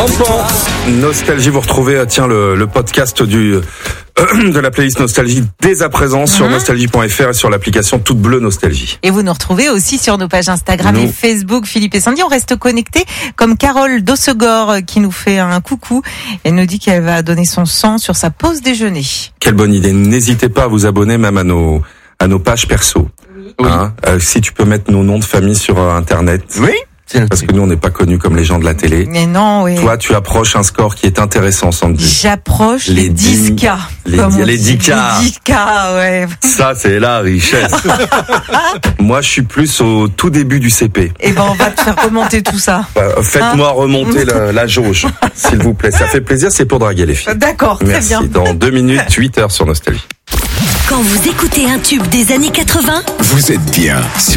Nostalgie, vous retrouvez le podcast de la playlist Nostalgie dès à présent sur nostalgie.fr et sur l'application Toute Bleue Nostalgie. Et vous nous retrouvez aussi sur nos pages Instagram et Facebook, Philippe et Sandy. On reste connectés comme Carole Dossegor qui nous fait un coucou. Elle nous dit qu'elle va donner son sang sur sa pause déjeuner. Quelle bonne idée. N'hésitez pas à vous abonner même à nos pages perso. Oui. Si tu peux mettre nos noms de famille sur Internet. Oui. Parce que nous, on n'est pas connus comme les gens de la télé. Mais non, oui. Toi, tu approches un score qui est intéressant, Sandy. J'approche les 10K. Les 10K. Les 10K, ouais. Ça, c'est la richesse. Moi, je suis plus au tout début du CP. Eh ben, on va te faire remonter tout ça. Faites-moi remonter la jauge, s'il vous plaît. Ça fait plaisir, c'est pour draguer les filles. D'accord, très bien. Merci. Dans 2 minutes, 8h sur Nostalgie. Quand vous écoutez un tube des années 80, vous êtes bien sur